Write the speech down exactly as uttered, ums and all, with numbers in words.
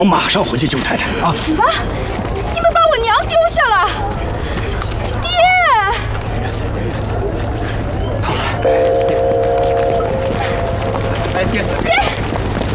我马上回去救太太啊！ 什么？你们把我娘丢下了？爹！ 好了，哎，爹。